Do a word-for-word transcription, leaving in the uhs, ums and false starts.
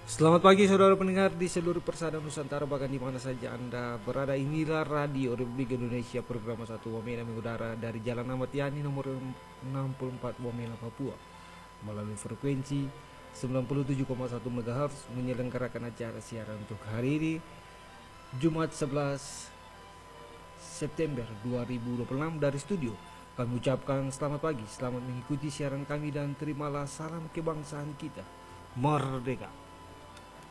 Selamat pagi saudara pendengar di seluruh persada Nusantara, bahkan di mana saja Anda berada. Inilah Radio Republik Indonesia, program satu Wamena mengudara dari Jalan Ahmad Yani nomor enam puluh empat Wamena, Papua, melalui frekuensi sembilan puluh tujuh koma satu megahertz, menyelenggarakan acara siaran untuk hari ini Jumat sebelas September dua ribu dua puluh enam dari studio. Kami ucapkan selamat pagi, selamat mengikuti siaran kami, dan terimalah salam kebangsaan kita. Merdeka!